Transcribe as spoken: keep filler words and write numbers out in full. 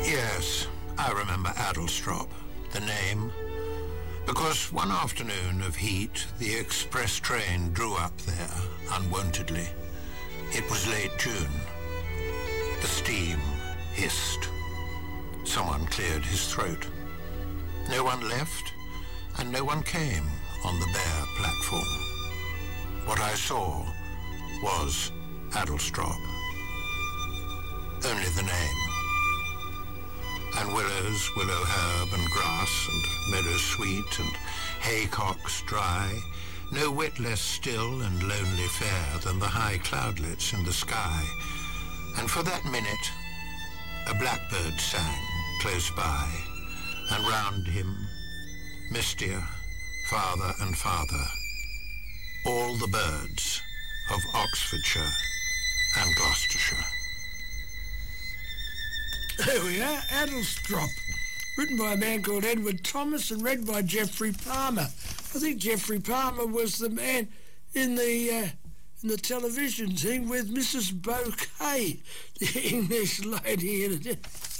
Yes, I remember Adelstrop, the name, because one afternoon of heat, the express train drew up there unwontedly. It was late June. The steam hissed. Someone cleared his throat. No one left, and no one came on the bare platform. What I saw was Adelstrop. Only the name. And willows, willow herb and grass and meadow sweet and haycocks dry, no whit less still and lonely fair than the high cloudlets in the sky. And for that minute a blackbird sang close by, and round him, mistier, farther and farther, all the birds of Oxfordshire and Gloucestershire. There we are, Adelstrop, written by a man called Edward Thomas and read by Geoffrey Palmer. I think Geoffrey Palmer was the man in the uh, in the television thing with Missus Bouquet, the English lady in it.